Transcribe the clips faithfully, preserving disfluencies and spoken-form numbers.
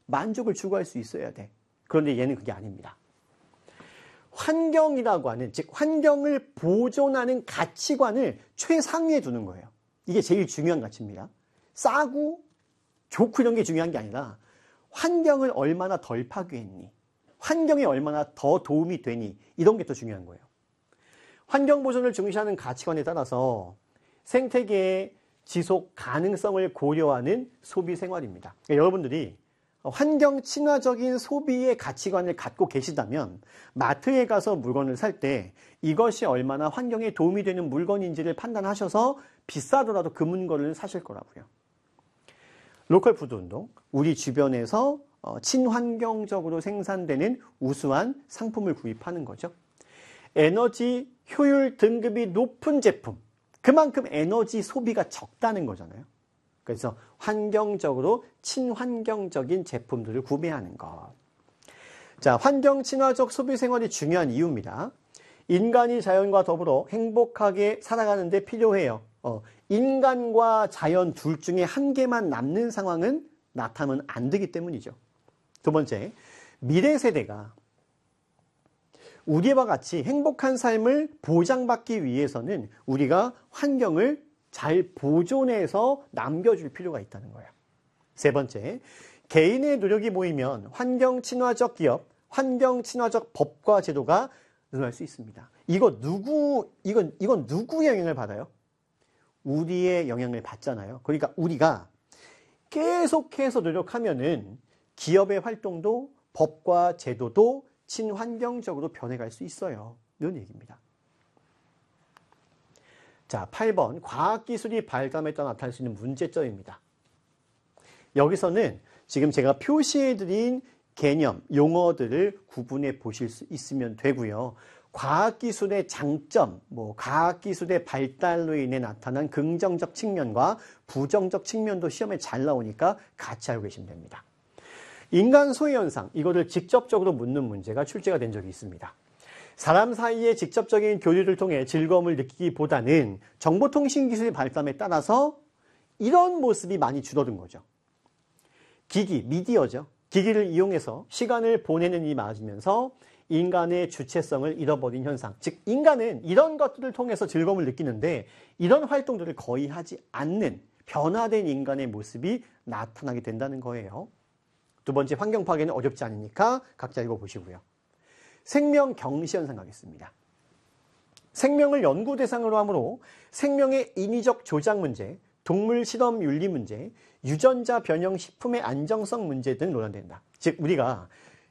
만족을 추구할 수 있어야 돼. 그런데 얘는 그게 아닙니다. 환경이라고 하는, 즉 환경을 보존하는 가치관을 최상위에 두는 거예요. 이게 제일 중요한 가치입니다. 싸고 좋고 이런 게 중요한 게 아니라 환경을 얼마나 덜 파괴했니? 환경에 얼마나 더 도움이 되니? 이런 게 더 중요한 거예요. 환경 보존을 중시하는 가치관에 따라서 생태계의 지속 가능성을 고려하는 소비 생활입니다. 그러니까 여러분들이 환경 친화적인 소비의 가치관을 갖고 계시다면 마트에 가서 물건을 살 때 이것이 얼마나 환경에 도움이 되는 물건인지를 판단하셔서 비싸더라도 그 물건을 사실 거라고요. 로컬 푸드 운동, 우리 주변에서 친환경적으로 생산되는 우수한 상품을 구입하는 거죠. 에너지 효율 등급이 높은 제품, 그만큼 에너지 소비가 적다는 거잖아요. 그래서 환경적으로 친환경적인 제품들을 구매하는 것. 자, 환경 친화적 소비 생활이 중요한 이유입니다. 인간이 자연과 더불어 행복하게 살아가는 데 필요해요. 어, 인간과 자연 둘 중에 한 개만 남는 상황은 나타나면 안 되기 때문이죠. 두 번째, 미래 세대가 우리와 같이 행복한 삶을 보장받기 위해서는 우리가 환경을 잘 보존해서 남겨줄 필요가 있다는 거예요. 세 번째, 개인의 노력이 모이면 환경 친화적 기업, 환경 친화적 법과 제도가 늘어날 수 있습니다. 이거 누구, 이건, 이건 누구의 영향을 받아요? 우리의 영향을 받잖아요. 그러니까 우리가 계속해서 노력하면은 기업의 활동도 법과 제도도 친환경적으로 변해갈 수 있어요. 이런 얘기입니다. 자, 팔 번 과학기술이 발달에 따라 나타날 수 있는 문제점입니다. 여기서는 지금 제가 표시해드린 개념, 용어들을 구분해 보실 수 있으면 되고요. 과학기술의 장점, 뭐 과학기술의 발달로 인해 나타난 긍정적 측면과 부정적 측면도 시험에 잘 나오니까 같이 알고 계시면 됩니다. 인간 소외 현상, 이거를 직접적으로 묻는 문제가 출제가 된 적이 있습니다. 사람 사이의 직접적인 교류를 통해 즐거움을 느끼기보다는 정보통신기술의 발달에 따라서 이런 모습이 많이 줄어든 거죠. 기기, 미디어죠. 기기를 이용해서 시간을 보내는 일이 많아지면서 인간의 주체성을 잃어버린 현상. 즉 인간은 이런 것들을 통해서 즐거움을 느끼는데 이런 활동들을 거의 하지 않는 변화된 인간의 모습이 나타나게 된다는 거예요. 두 번째, 환경 파괴는 어렵지 않으니까 각자 읽어보시고요. 생명 경시 현상 가겠습니다. 생명을 연구 대상으로 하므로 생명의 인위적 조작 문제, 동물 실험 윤리 문제, 유전자 변형 식품의 안정성 문제 등 논란된다. 즉 우리가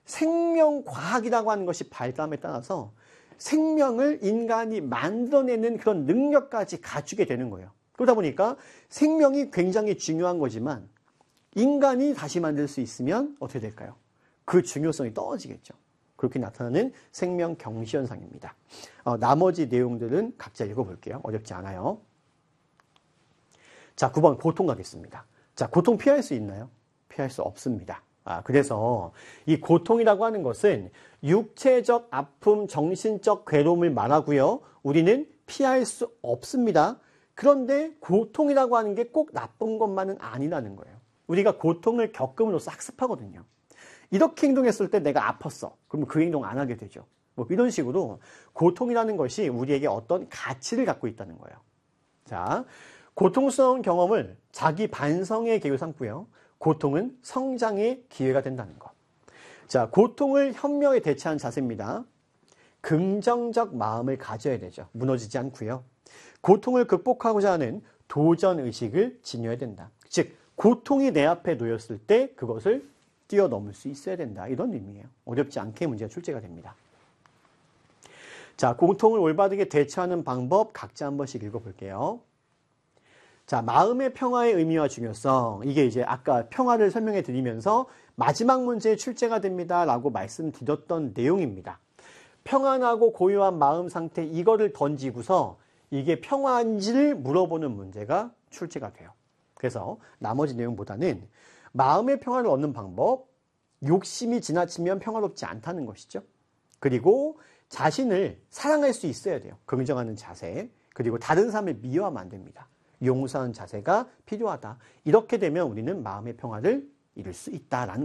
생명과학이라고 하는 것이 발달함에 따라서 생명을 인간이 만들어내는 그런 능력까지 갖추게 되는 거예요. 그러다 보니까 생명이 굉장히 중요한 거지만 인간이 다시 만들 수 있으면 어떻게 될까요? 그 중요성이 떨어지겠죠. 그렇게 나타나는 생명 경시 현상입니다. 어, 나머지 내용들은 각자 읽어볼게요. 어렵지 않아요. 자, 구 번 고통 가겠습니다. 자, 고통 피할 수 있나요? 피할 수 없습니다. 아, 그래서 이 고통이라고 하는 것은 육체적 아픔, 정신적 괴로움을 말하고요. 우리는 피할 수 없습니다. 그런데 고통이라고 하는 게 꼭 나쁜 것만은 아니라는 거예요. 우리가 고통을 겪음으로써 학습하거든요. 이렇게 행동했을 때 내가 아팠어. 그러면 그 행동 안 하게 되죠. 뭐 이런 식으로 고통이라는 것이 우리에게 어떤 가치를 갖고 있다는 거예요. 자, 고통스러운 경험을 자기 반성의 계기로 삼고요. 고통은 성장의 기회가 된다는 것. 자, 고통을 현명하게 대처하는 자세입니다. 긍정적 마음을 가져야 되죠. 무너지지 않고요. 고통을 극복하고자 하는 도전 의식을 지녀야 된다. 즉, 고통이 내 앞에 놓였을 때 그것을 뛰어넘을 수 있어야 된다. 이런 의미예요. 어렵지 않게 문제가 출제가 됩니다. 자, 고통을 올바르게 대처하는 방법 각자 한 번씩 읽어볼게요. 자, 마음의 평화의 의미와 중요성. 이게 이제 아까 평화를 설명해 드리면서 마지막 문제에 출제가 됩니다. 라고 말씀드렸던 내용입니다. 평안하고 고요한 마음 상태, 이거를 던지고서 이게 평화인지를 물어보는 문제가 출제가 돼요. 그래서 나머지 내용보다는 마음의 평화를 얻는 방법, 욕심이 지나치면 평화롭지 않다는 것이죠. 그리고 자신을 사랑할 수 있어야 돼요. 긍정하는 자세. 그리고 다른 사람을 미워하면 안 됩니다. 용서하는 자세가 필요하다. 이렇게 되면 우리는 마음의 평화를 이룰 수 있다라는